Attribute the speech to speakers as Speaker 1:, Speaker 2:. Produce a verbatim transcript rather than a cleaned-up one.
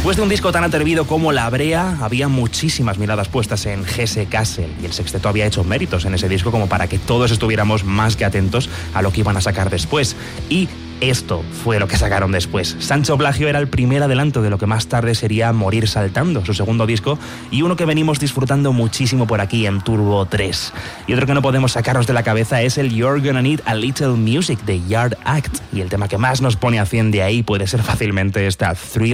Speaker 1: Después de un disco tan atrevido como La Brea, había muchísimas miradas puestas en Jesse Castle, y el sexteto había hecho méritos en ese disco como para que todos estuviéramos más que atentos a lo que iban a sacar después. Y esto fue lo que sacaron después. Sancho Plagio era el primer adelanto de lo que más tarde sería Morir Saltando, su segundo disco, y uno que venimos disfrutando muchísimo por aquí en Turbo tres. Y otro que no podemos sacarnos de la cabeza es el You're Gonna Need a Little Music de Yard Act, y el tema que más nos pone a cien de ahí puede ser fácilmente esta Thrill